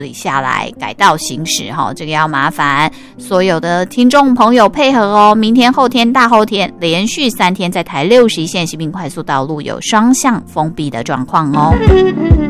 下来改道行驶这个要麻烦所有的听众朋友配合哦。明天、后天、大后天连续3天在台61线西滨快速道路有双向封闭的状况哦。